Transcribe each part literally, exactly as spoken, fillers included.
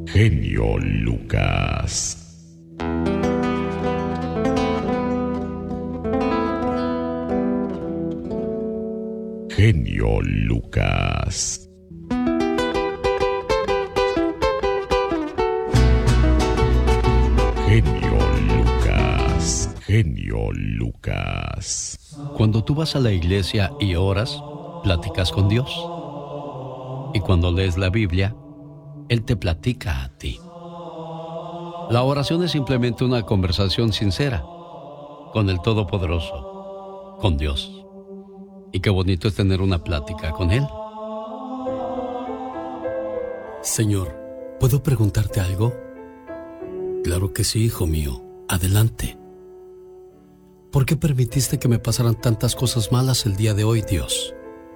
Genio Lucas. Genio Lucas. Genio Lucas. Genio Lucas. Cuando tú vas a la iglesia y oras, platicas con Dios. Y cuando lees la Biblia, Él te platica a ti. La oración es simplemente una conversación sincera con el Todopoderoso, con Dios. Y qué bonito es tener una plática con Él. Señor, ¿puedo preguntarte algo? Claro que sí, hijo mío. Adelante. ¿Por qué permitiste que me pasaran tantas cosas malas el día de hoy, Dios?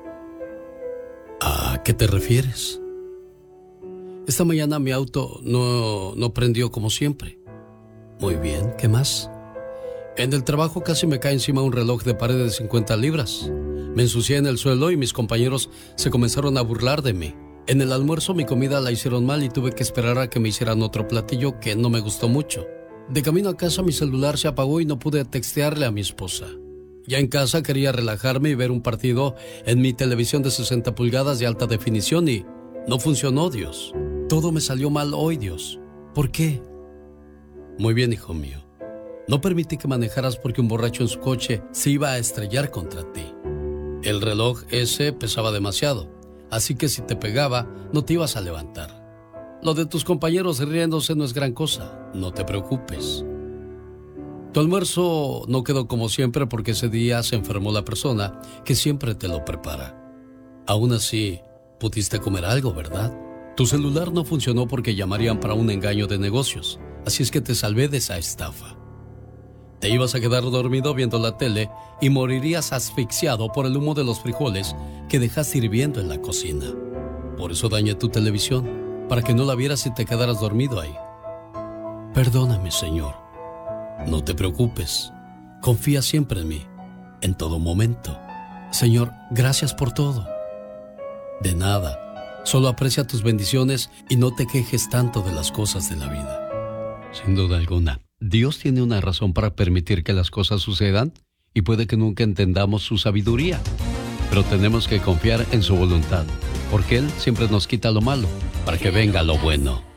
¿A qué te refieres? Esta mañana mi auto no, no prendió como siempre. Muy bien, ¿qué más? En el trabajo casi me cae encima un reloj de pared de cincuenta libras. Me ensucié en el suelo y mis compañeros se comenzaron a burlar de mí. En el almuerzo mi comida la hicieron mal y tuve que esperar a que me hicieran otro platillo que no me gustó mucho. De camino a casa mi celular se apagó y no pude textearle a mi esposa. Ya en casa quería relajarme y ver un partido en mi televisión de sesenta pulgadas de alta definición y no funcionó, Dios. Todo me salió mal hoy, Dios. ¿Por qué? Muy bien, hijo mío. No permití que manejaras porque un borracho en su coche se iba a estrellar contra ti. El reloj ese pesaba demasiado, así que si te pegaba, no te ibas a levantar. Lo de tus compañeros riéndose no es gran cosa, no te preocupes. Tu almuerzo no quedó como siempre porque ese día se enfermó la persona que siempre te lo prepara. Aún así, pudiste comer algo, ¿verdad? Tu celular no funcionó porque llamarían para un engaño de negocios, así es que te salvé de esa estafa. Te ibas a quedar dormido viendo la tele y morirías asfixiado por el humo de los frijoles que dejaste hirviendo en la cocina. Por eso dañé tu televisión, para que no la vieras y te quedaras dormido ahí. Perdóname, Señor. No te preocupes. Confía siempre en mí, en todo momento. Señor, gracias por todo. De nada. Solo aprecia tus bendiciones y no te quejes tanto de las cosas de la vida. Sin duda alguna, Dios tiene una razón para permitir que las cosas sucedan y puede que nunca entendamos su sabiduría. Pero tenemos que confiar en su voluntad, porque Él siempre nos quita lo malo para que venga lo bueno.